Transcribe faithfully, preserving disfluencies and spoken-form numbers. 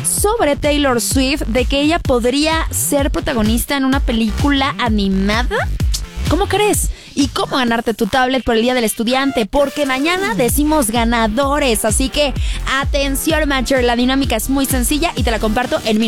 sobre Taylor Swift de que ella podría ser protagonista en una película animada. ¿Cómo crees? ¿Y cómo ganarte tu tablet por el Día del Estudiante? Porque mañana decimos ganadores. Así que atención, Matcher, la dinámica es muy sencilla y te la comparto en mi